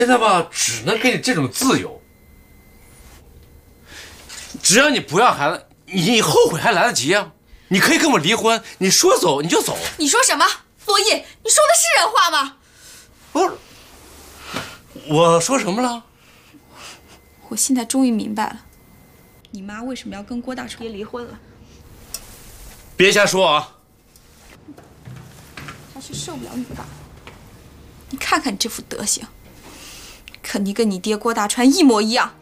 现在吧，只能给你这种自由。只要你不要孩子，你后悔还来得及啊！你可以跟我离婚，你说走你就走。 你说什么，洛毅？你说的是人话吗？ 不是，我说什么了？ 我现在终于明白了，你妈为什么要跟郭大川离婚了。 别瞎说啊！ 他是受不了你爸。你看看你这副德行，肯定跟你爹郭大川一模一样。